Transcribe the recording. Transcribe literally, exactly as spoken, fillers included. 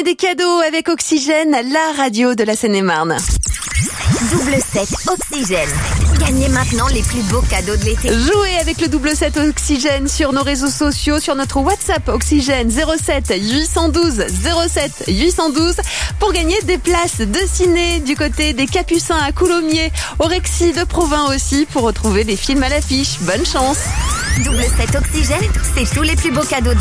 gagner des cadeaux avec Oxygène, la radio de la Seine-et-Marne. Double sept Oxygène. Gagnez maintenant les plus beaux cadeaux de l'été. Jouez avec le double sept Oxygène sur nos réseaux sociaux, sur notre WhatsApp Oxygène zéro sept huit un deux zéro sept huit un deux pour gagner des places de ciné du côté des Capucins à Coulommiers, au Rexy de Provins aussi pour retrouver des films à l'affiche. Bonne chance. Double sept Oxygène, c'est tous les plus beaux cadeaux de